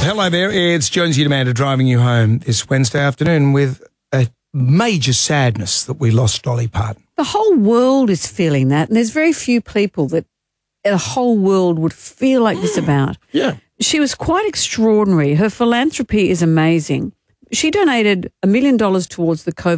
Hello there, it's Jonesy Amanda driving you home this Wednesday afternoon with a major sadness that we lost Dolly Parton. The whole world is feeling that, and there's very few people that the whole world would feel like this about. Yeah. She was quite extraordinary. Her philanthropy is amazing. She donated $1 million towards the COVID